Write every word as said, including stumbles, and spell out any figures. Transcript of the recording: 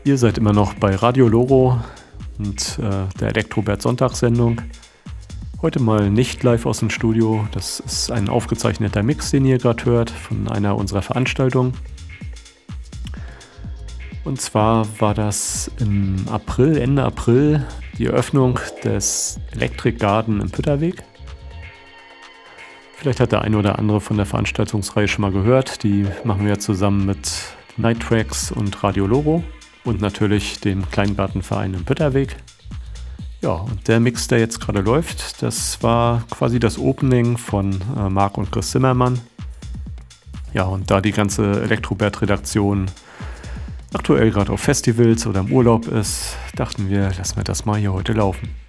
Ihr seid immer noch bei Radio Loro und äh, der Elektrobert Sonntagssendung. Heute mal nicht live aus dem Studio. Das ist ein aufgezeichneter Mix, den ihr gerade hört, von einer unserer Veranstaltungen. Und zwar war das im April, Ende April, die Eröffnung des Electric Garden im Pütterweg. Vielleicht hat der eine oder andere von der Veranstaltungsreihe schon mal gehört. Die machen wir zusammen mit Night Tracks und Radio Loro und natürlich dem Kleingartenverein im Pütterweg. Ja, und der Mix, der jetzt gerade läuft, das war quasi das Opening von äh, Marc und Chris Zimmermann. Ja, und da die ganze Elektrobert-Redaktion aktuell gerade auf Festivals oder im Urlaub ist, dachten wir, lassen wir das mal hier heute laufen.